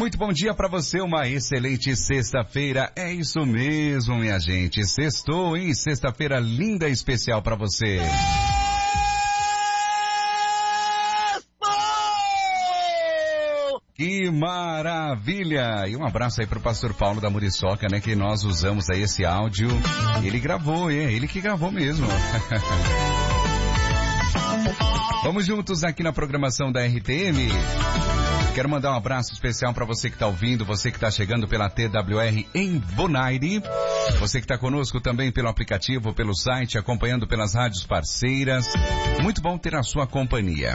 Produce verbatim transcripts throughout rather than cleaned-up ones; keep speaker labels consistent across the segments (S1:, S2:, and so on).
S1: Muito bom dia para você, uma excelente sexta-feira. É isso mesmo, minha gente. Sextou, hein? Sexta-feira linda e especial para você. Que maravilha! E um abraço aí pro pastor Paulo da Muriçoca, né? Que nós usamos aí esse áudio. Ele gravou, é ele que gravou mesmo. Vamos juntos aqui na programação da R T M. Quero mandar um abraço especial para você que está ouvindo, você que está chegando pela T W R em Bonaire, você que está conosco também pelo aplicativo, pelo site, acompanhando pelas rádios parceiras. Muito bom ter a sua companhia.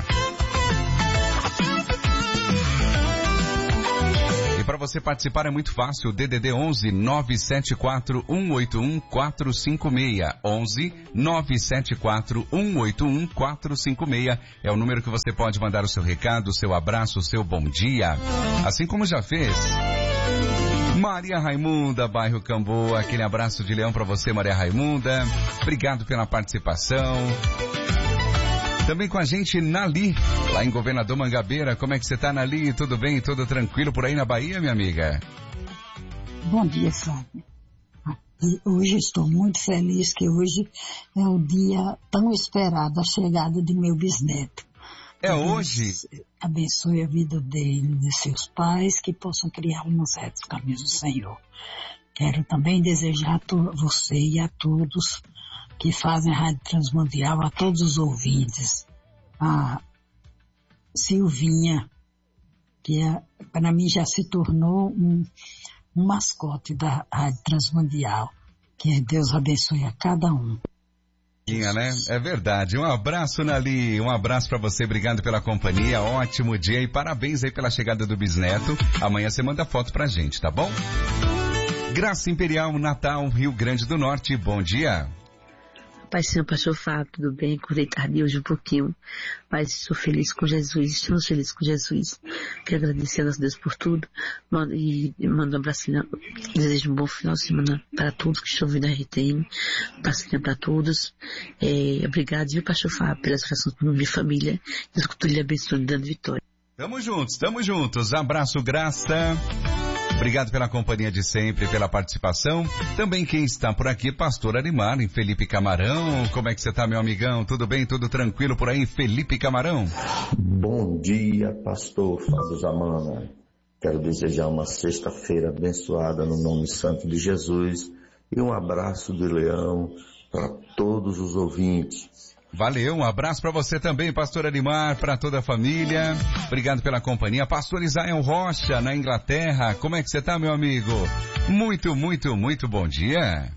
S1: Para você participar é muito fácil, D D D onze nove sete quatro um oito um quatro cinco seis, onze nove sete quatro um oito um quatro cinco seis é o número que você pode mandar o seu recado, o seu abraço, o seu bom dia, assim como já fez Maria Raimunda, bairro Camboa. Aquele abraço de leão para você, Maria Raimunda, obrigado pela participação. Também com a gente, Nali, lá em Governador Mangabeira. Como é que você tá, Nali? Tudo bem? Tudo tranquilo por aí na Bahia, minha amiga?
S2: Bom dia, Fábio. Hoje estou muito feliz que hoje é o dia tão esperado, a chegada de meu bisneto.
S1: É hoje?
S2: Abençoe a vida dele e de seus pais, que possam criá-lo nos retos caminhos do Senhor. Quero também desejar a você e a todos que fazem a Rádio Transmundial, a todos os ouvintes, a Silvinha, que é, para mim já se tornou um, um mascote da Rádio Transmundial. Que Deus abençoe a cada um.
S1: Né? É verdade. Um abraço, Nali. Um abraço para você. Obrigado pela companhia. Ótimo dia e parabéns aí pela chegada do bisneto. Amanhã você manda foto pra gente, tá bom? Graça Imperial, Natal, Rio Grande do Norte. Bom dia.
S3: Pai, Senhor, pastor Fábio, tudo bem? Acordei tarde hoje um pouquinho, mas estou feliz com Jesus, estamos felizes com Jesus. Quero agradecer a nosso Deus por tudo e mando um abraço, desejo um bom final de semana para todos que estão ouvindo a R T M, passinha para todos. É, obrigado, viu, pastor Fábio, pelas orações por minha família, Deus que tu lhe abençoe, dando vitória.
S1: Tamo juntos, tamo juntos. Abraço, Graça. Obrigado pela companhia de sempre, pela participação. Também quem está por aqui, pastor Arimar, em Felipe Camarão. Como é que você está, meu amigão? Tudo bem? Tudo tranquilo por aí, Felipe Camarão?
S4: Bom dia, pastor Fábio Zamana. Quero desejar uma sexta-feira abençoada no nome santo de Jesus e um abraço de leão para todos os ouvintes.
S1: Valeu, um abraço para você também, pastor Arimar, para toda a família. Obrigado pela companhia. Pastor Isael Rocha, na Inglaterra. Como é que você tá, meu amigo? Muito, muito, muito bom dia.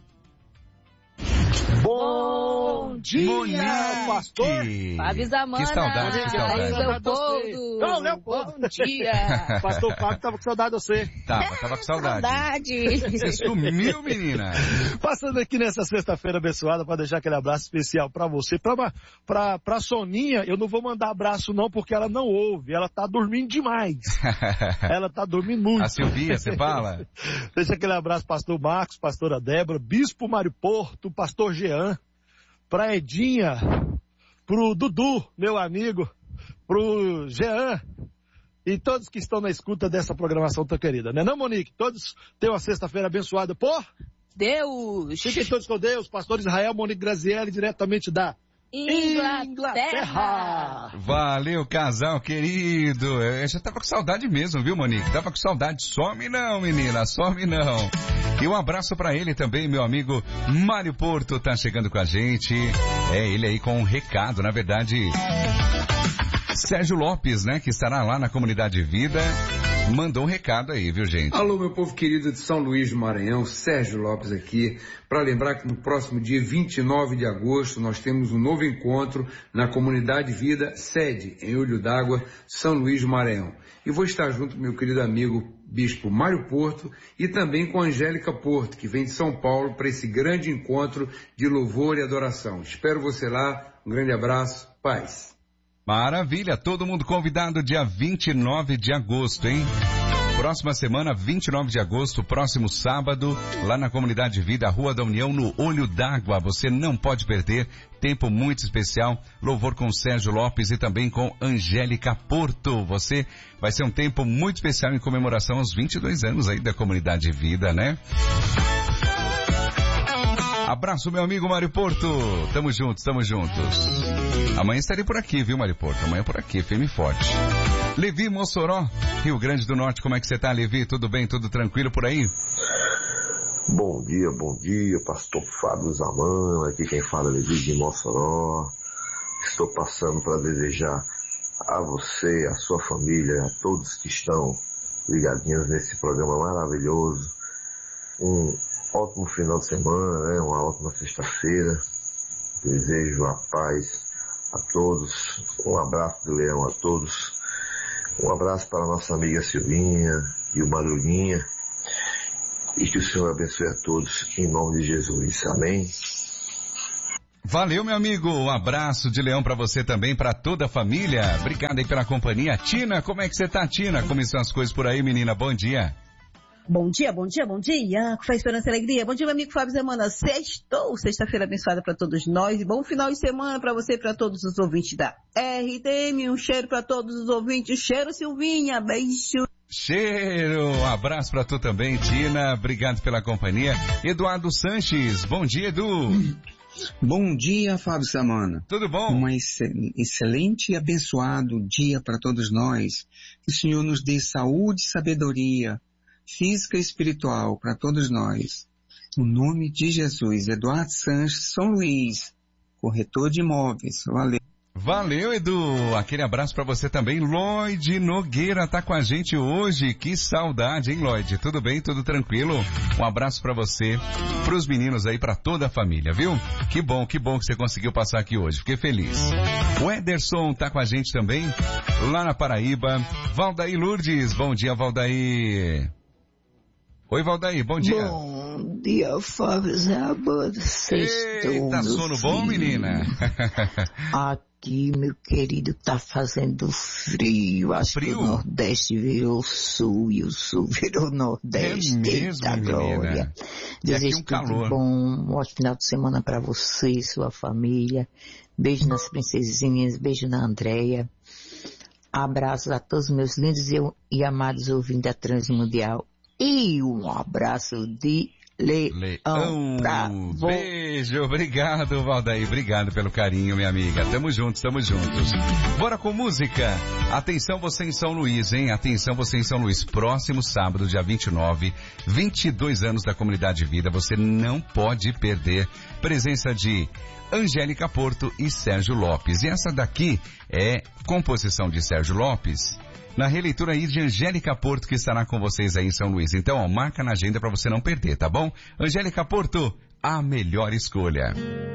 S5: Bom dia,
S1: Monique.
S5: pastor.
S6: Fábio Zamana.
S1: Que saudade, que saudade.
S6: Leopoldo.
S5: Não, Leopoldo.
S6: Bom dia.
S5: Pastor Fábio tava com saudade de você.
S1: Tava, tava com saudade.
S6: Saudade.
S1: Você sumiu, menina.
S5: Passando aqui nessa sexta-feira abençoada para deixar aquele abraço especial para você. Pra, pra, pra Soninha, eu não vou mandar abraço não, porque ela não ouve. Ela tá dormindo demais. Ela tá dormindo muito.
S1: A Silvia, você fala?
S5: Deixa aquele abraço, pastor Marcos, pastora Débora, bispo Mário Porto, pastor Jean, pra Edinha, pro Dudu, meu amigo, pro Jean e todos que estão na escuta dessa programação tão querida, né não, Monique? Todos tenham uma sexta-feira abençoada por
S6: Deus.
S5: Fiquem todos com Deus, pastor Israel, Monique Grazielli, diretamente da
S6: Inglaterra.
S5: Inglaterra.
S1: Valeu, casal querido. Eu já tava com saudade mesmo, viu, Monique? Tava com saudade. Some não, menina, some não. E um abraço pra ele também, meu amigo Mário Porto, tá chegando com a gente. É, ele aí com um recado, na verdade, Sérgio Lopes, né, que estará lá na Comunidade Vida, mandou um recado aí, viu, gente?
S7: Alô, meu povo querido de São Luís do Maranhão, Sérgio Lopes aqui, para lembrar que no próximo dia vinte e nove de agosto nós temos um novo encontro na Comunidade Vida, sede em Olho d'Água, São Luís do Maranhão. E vou estar junto com meu querido amigo Bispo Mário Porto e também com a Angélica Porto, que vem de São Paulo para esse grande encontro de louvor e adoração. Espero você lá, um grande abraço, paz.
S1: Maravilha, todo mundo convidado dia vinte e nove de agosto, hein? Próxima semana, vinte e nove de agosto, próximo sábado, lá na Comunidade Vida, Rua da União, no Olho d'Água. Você não pode perder. Tempo muito especial. Louvor com Sérgio Lopes e também com Angélica Porto. Você vai ser um tempo muito especial em comemoração aos vinte e dois anos aí da Comunidade Vida, né? Abraço, meu amigo Mário Porto. Tamo juntos, tamo juntos. Amanhã estarei por aqui, viu, Mário Porto? Amanhã por aqui, firme e forte. Levi Mossoró, Rio Grande do Norte. Como é que você tá, Levi? Tudo bem? Tudo tranquilo por aí?
S4: Bom dia, bom dia, pastor Fábio Zamano. Aqui quem fala é Levi de Mossoró. Estou passando para desejar a você, a sua família, a todos que estão ligadinhos nesse programa maravilhoso. Um ótimo final de semana, né? Uma ótima sexta-feira. Desejo a paz a todos. Um abraço de leão a todos. Um abraço para a nossa amiga Silvinha e o Barulhinha. E que o Senhor abençoe a todos em nome de Jesus. Amém.
S1: Valeu, meu amigo. Um abraço de leão para você também, para toda a família. Obrigado aí pela companhia. Tina, como é que você tá, Tina? Como estão as coisas por aí, menina? Bom dia.
S6: Bom dia, bom dia, bom dia. Com fé, esperança e alegria. Bom dia, meu amigo Fábio Zamana. Sextou, sexta-feira abençoada para todos nós. E bom final de semana para você e para todos os ouvintes da R T M. Um cheiro para todos os ouvintes. Cheiro, Silvinha. Beijo.
S1: Cheiro. Um abraço para tu também, Tina. Obrigado pela companhia. Eduardo Sanches. Bom dia, Edu.
S8: Bom dia, Fábio Zamana.
S1: Tudo bom?
S8: Um excelente e abençoado dia para todos nós. Que o Senhor nos dê saúde e sabedoria física e espiritual para todos nós. No nome de Jesus. Eduardo Sanches, São Luís, corretor de imóveis. Valeu.
S1: Valeu, Edu. Aquele abraço para você também. Lloyd Nogueira tá com a gente hoje. Que saudade, hein, Lloyd? Tudo bem? Tudo tranquilo? Um abraço para você, pros meninos aí, para toda a família, viu? Que bom, que bom que você conseguiu passar aqui hoje. Fiquei feliz. O Ederson tá com a gente também, lá na Paraíba. Valdaí Lourdes. Bom dia, Valdaí. Oi, Valdaí, bom dia.
S9: Bom dia, Fábio Zamana.
S1: Eita, sono bom, menina?
S9: Aqui, meu querido, tá fazendo frio. Acho frio? Que o Nordeste virou Sul e o Sul virou Nordeste.
S1: É mesmo,
S9: Eita, glória.
S1: Desejo um
S9: tudo
S1: calor.
S9: bom, um ótimo final de semana para você e sua família. Beijo nas princesinhas, beijo na Andréia. Abraços a todos os meus lindos e, e amados ouvintes da Transmundial. E um abraço de leão, leão pra você.
S1: Beijo, obrigado, Valdaí, obrigado pelo carinho, minha amiga. Tamo juntos, tamo juntos. Bora com música. Atenção você em São Luís, hein? Atenção você em São Luís. Próximo sábado, dia vinte e nove, vinte e dois anos da Comunidade Vida. Você não pode perder. Presença de Angélica Porto e Sérgio Lopes. E essa daqui é composição de Sérgio Lopes, na releitura aí de Angélica Porto, que estará com vocês aí em São Luís. Então, ó, marca na agenda para você não perder, tá bom? Angélica Porto, a melhor escolha.